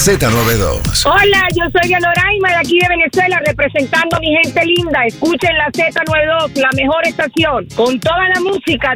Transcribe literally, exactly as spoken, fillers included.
Z noventa y dos. Hola, yo soy Dianoraima de aquí de Venezuela, representando a mi gente linda. Escuchen la Z noventa y dos, la mejor estación, con toda la música